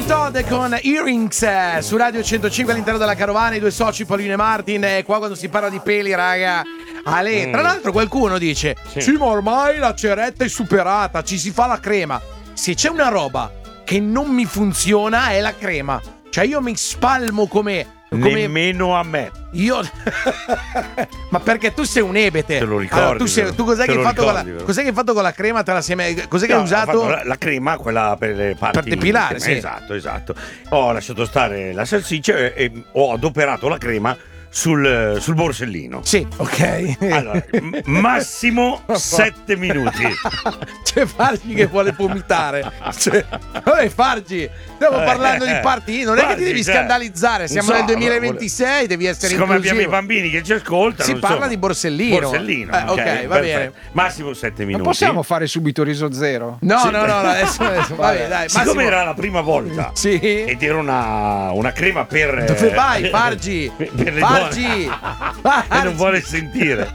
Todd con Earrings su Radio 105 all'interno della carovana, i due soci Paolino e Martin. E qua quando si parla di peli, raga, Ale, tra l'altro qualcuno dice sì, ma ormai la ceretta è superata, ci si fa la crema. Se c'è una roba che non mi funziona è la crema. Cioè io mi spalmo come nemmeno a me. Io ma perché tu sei un ebete. Te lo ricordi? Allora, tu cos'è che hai fatto cos'è che hai fatto con la crema? Te la cos'è che hai usato? La crema, quella per le parti per depilare, sì. Esatto. Ho lasciato stare la salsiccia e ho adoperato la crema sul borsellino. Sì, ok. Allora, massimo 7 minuti. C'è Fargi che vuole vomitare. Vabbè, Fargi, stiamo parlando di parti. Non è che ti devi scandalizzare. Siamo nel 2026, devi essere siccome inclusivo. abbiamo i bambini che ci ascoltano. Si parla di borsellino. Borsellino. Ok, va bene. Massimo 7 minuti. Non possiamo fare subito riso zero? No, adesso vabbè, dai. Siccome era la prima volta. Sì. Ed era una crema per. Dove vai, Fargi? Per le Fargi. E non vuole sentire.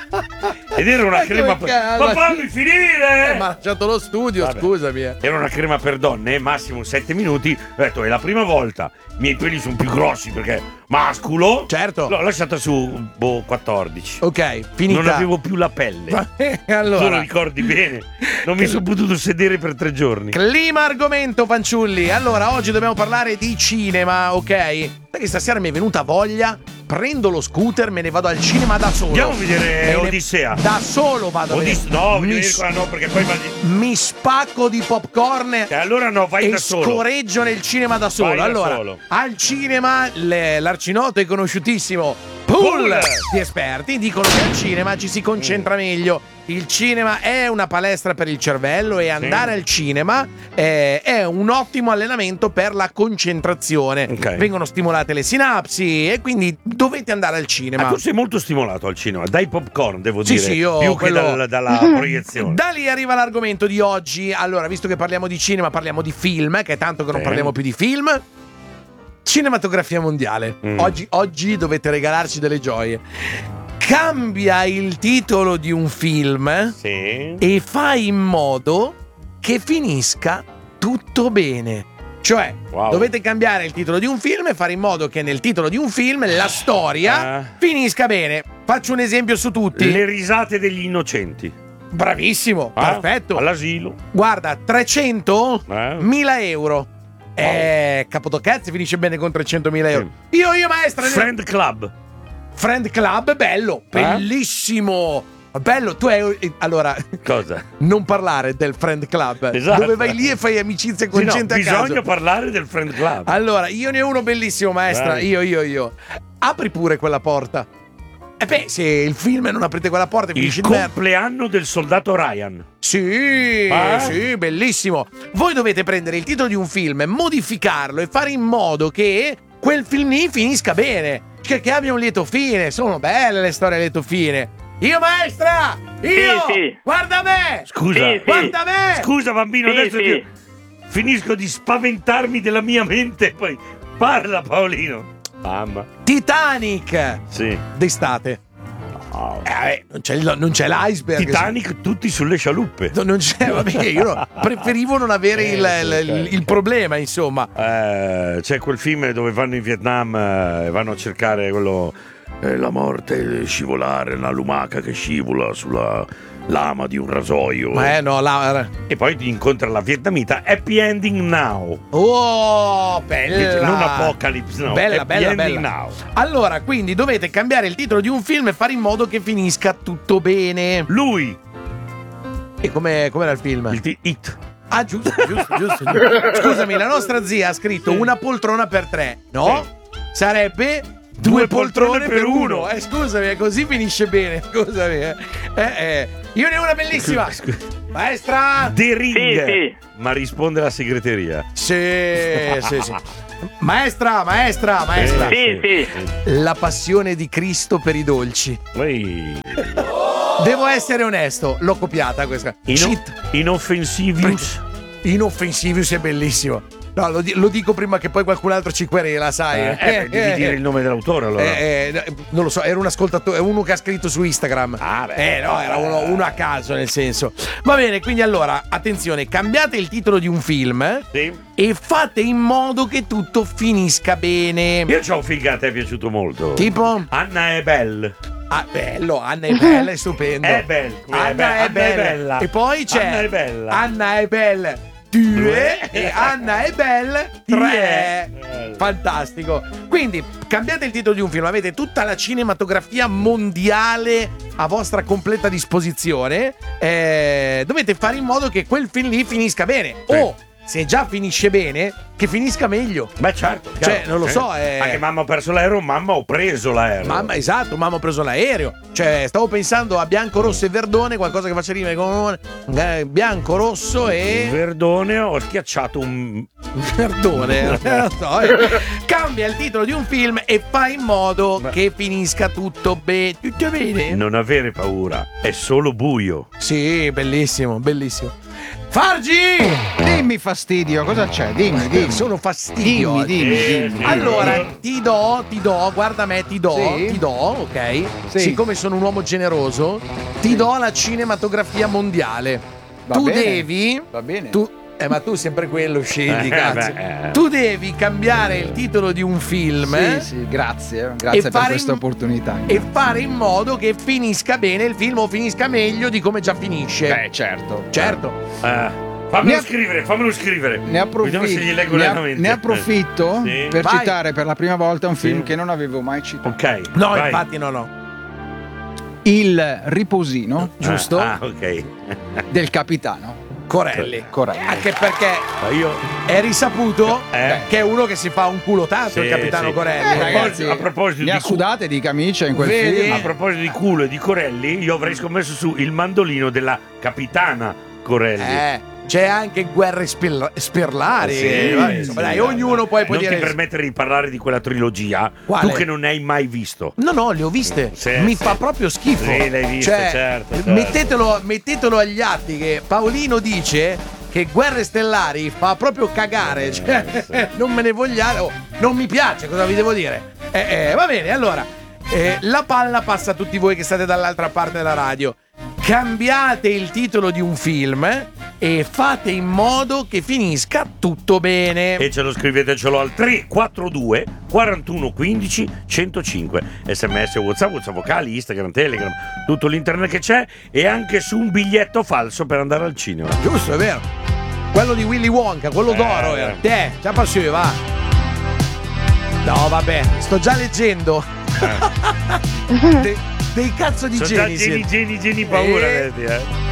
Ed era una crema per. Ma fammi finire! Ma ha lasciato lo studio, vabbè. Scusami. Era una crema per donne, massimo 7 minuti. Ho detto, è la prima volta. I miei peli sono più grossi perché masculo. Certo. L'ho lasciata su 14. Ok, finita. Non avevo più la pelle. Allora. Tu lo ricordi bene? Non mi sono potuto sedere per 3 giorni. Clima argomento, fanciulli. Allora, oggi dobbiamo parlare di cinema, ok? Perché stasera mi è venuta voglia. Prendo lo scooter, me ne vado al cinema da solo. Andiamo a vedere Odissea. Da solo vado a vedere. No, no, perché poi mi spacco di popcorn. E allora no, vai da solo. E scorreggio nel cinema da solo. Vai allora, da solo. Al cinema l'arcinoto e conosciutissimo pool di esperti dicono che al cinema ci si concentra meglio. Il cinema è una palestra per il cervello e andare al cinema è un ottimo allenamento per la concentrazione. Okay. Vengono stimolate le sinapsi e quindi dovete andare al cinema. Ma tu sei molto stimolato al cinema, dai popcorn, devo dire, sì, io più che dalla proiezione. Da lì arriva l'argomento di oggi. Allora, visto che parliamo di cinema, parliamo di film, che è tanto che non parliamo più di film. Cinematografia mondiale. Oggi dovete regalarci delle gioie. Cambia il titolo di un film e fai in modo che finisca tutto bene. Cioè, dovete cambiare il titolo di un film e fare in modo che nel titolo di un film la storia finisca bene. Faccio un esempio su tutti. Le risate degli innocenti. Bravissimo, perfetto. All'asilo. Guarda, 300.000 euro. Capotocazzi finisce bene con 300.000 euro. Io maestra. Friend Club, bello, bellissimo. Bello, tu hai. Allora, cosa? Non parlare del Friend Club. Esatto. Dove vai lì e fai amicizia con gente a caso. Bisogna parlare del Friend Club. Allora, io ne ho uno bellissimo, maestra. Io. Apri pure quella porta. Se il film non aprite quella porta finisce il compleanno del soldato Ryan. Sì, bellissimo. Voi dovete prendere il titolo di un film, modificarlo e fare in modo che quel film lì finisca bene, che abbia un lieto fine. Sono belle le storie a lieto fine. Io maestra! Sì. Guarda me! Scusa, guarda me! Scusa bambino, adesso che finisco di spaventarmi della mia mente e poi parla Paolino. Mamma. Titanic. Sì. D'estate. Non c'è l'iceberg. Titanic tutti sulle scialuppe. Non c'è, vabbè, io preferivo non avere il problema, insomma. C'è quel film dove vanno in Vietnam e vanno a cercare quello la morte, scivolare, una lumaca che scivola sulla lama di un rasoio. E poi ti incontra la vietnamita. Happy Ending Now. Oh, bella. Non Apocalypse, no. Bella. Now. Allora, quindi dovete cambiare il titolo di un film e fare in modo che finisca tutto bene. Lui. E com'era il film? It. Ah, giusto. Scusami, la nostra zia ha scritto una poltrona per 3, no? Sarebbe 2 poltrone per 1. Scusami, così finisce bene. Scusami. Io ne ho una bellissima. Maestra! The Ring. Sì. Ma risponde la segreteria. Sì. Maestra. Sì. La passione di Cristo per i dolci. Devo essere onesto, l'ho copiata questa. Inoffensivius. Inoffensivius è bellissimo. No, lo dico prima che poi qualcun altro ci querela, sai. Devi dire il nome dell'autore allora. Non lo so, era un ascoltatore, uno che ha scritto su Instagram. No, era uno a caso, nel senso. Va bene, quindi allora, attenzione, cambiate il titolo di un film e fate in modo che tutto finisca bene. Io c'ho un film che a te è piaciuto molto. Tipo? Anna è bella. Ah, bello, Anna è bella, è stupendo. Anna è bella. E poi c'è Anna è bella. Anna è bella 2 e Anna è bella 3. Fantastico. Quindi cambiate il titolo di un film, avete tutta la cinematografia mondiale a vostra completa disposizione, dovete fare in modo che quel film lì finisca bene. O se già finisce bene, che finisca meglio. Beh, certo. Cioè, non lo so. Anche mamma ho perso l'aereo, mamma ho preso l'aereo. Mamma ho preso l'aereo. Cioè, stavo pensando a bianco, rosso e verdone, qualcosa che faccia rimere con bianco, rosso e. Verdone, ho schiacciato un verdone. Cambia il titolo di un film e fai in modo che finisca tutto bene. Tutto bene. Non avere paura, è solo buio. Sì, bellissimo, bellissimo. Fargi! Dimmi fastidio, cosa c'è? Dimmi. Sono fastidio. Dimmi. Allora, ti do, guarda me, ti do, ok? Sì. Siccome sono un uomo generoso, ti do la cinematografia mondiale. Va bene. Va bene. Ma tu sempre quello scegli, cazzo. Tu devi cambiare il titolo di un film. Sì, grazie per questa opportunità. E fare in modo che finisca bene il film o finisca meglio di come già finisce. Beh, certo. Fammelo scrivere. Ne approfitto per citare per la prima volta un film che non avevo mai citato. Ok. No, vai. Infatti no. Il riposino, giusto? Ok. Del capitano Corelli. Anche perché è risaputo che è uno che si fa un culo tanto, il capitano Corelli. Ragazzi, a proposito ne ha sudate di camicia in quel film. A proposito di culo e di Corelli, io avrei scommesso su il mandolino della capitana Corelli. C'è anche Guerre Sperlari. Dai, ognuno poi può dire. Non ti permettere di parlare di quella trilogia. Quale? Tu che non ne hai mai visto. No, le ho viste. Mi fa proprio schifo. Sì, le hai viste, certo. Mettetelo agli atti che Paolino dice che Guerre Stellari fa proprio cagare. Non me ne vogliate. Non mi piace, cosa vi devo dire? Va bene, allora. La palla passa a tutti voi che state dall'altra parte della radio. Cambiate il titolo di un film e fate in modo che finisca tutto bene. E ce lo scrivetecelo al 342 41 15 105. SMS, WhatsApp vocali, Instagram, Telegram, tutto l'internet che c'è, e anche su un biglietto falso per andare al cinema. Giusto, è vero. Quello di Willy Wonka, quello d'oro. Già passi, va. No, vabbè, sto già leggendo. Dei cazzo di Sono geni. Sono già geni paura, vedi,